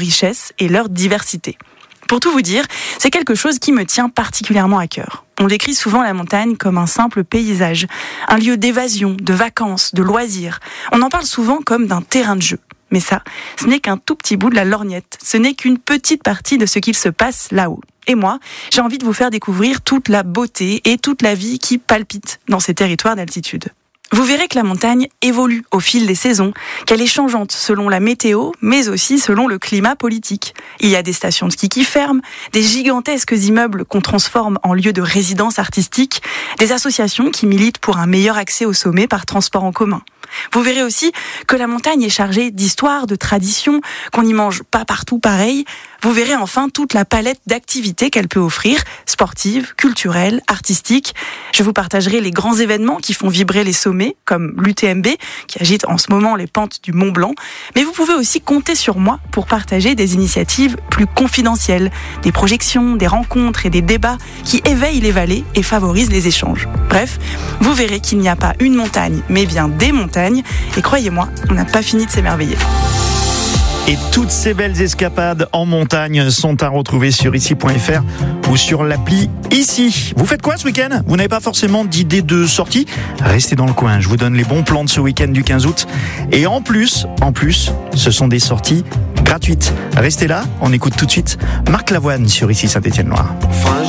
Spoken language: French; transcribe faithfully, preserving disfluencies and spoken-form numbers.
richesses et leur diversité. Pour tout vous dire, c'est quelque chose qui me tient particulièrement à cœur. On décrit souvent la montagne comme un simple paysage, un lieu d'évasion, de vacances, de loisirs. On en parle souvent comme d'un terrain de jeu. Mais ça, ce n'est qu'un tout petit bout de la lorgnette. Ce n'est qu'une petite partie de ce qu'il se passe là-haut. Et moi, j'ai envie de vous faire découvrir toute la beauté et toute la vie qui palpite dans ces territoires d'altitude. Vous verrez que la montagne évolue au fil des saisons, qu'elle est changeante selon la météo, mais aussi selon le climat politique. Il y a des stations de ski qui ferment, des gigantesques immeubles qu'on transforme en lieux de résidence artistique, des associations qui militent pour un meilleur accès au sommet par transport en commun. Vous verrez aussi que la montagne est chargée d'histoire, de traditions, qu'on n'y mange pas partout pareil. Vous verrez enfin toute la palette d'activités qu'elle peut offrir, sportives, culturelles, artistiques. Je vous partagerai les grands événements qui font vibrer les sommets, comme l'U T M B, qui agite en ce moment les pentes du Mont Blanc. Mais vous pouvez aussi compter sur moi pour partager des initiatives plus confidentielles, des projections, des rencontres et des débats qui éveillent les vallées et favorisent les échanges. Bref, vous verrez qu'il n'y a pas une montagne, mais bien des montagnes. Et croyez-moi, on n'a pas fini de s'émerveiller. Et toutes ces belles escapades en montagne sont à retrouver sur ici point f r ou sur l'appli Ici. Vous faites quoi ce week-end ? Vous n'avez pas forcément d'idée de sortie ? Restez dans le coin, je vous donne les bons plans de ce week-end du quinze août. Et en plus, en plus, ce sont des sorties gratuites. Restez là, on écoute tout de suite Marc Lavoine sur Ici Saint-Étienne-Loire.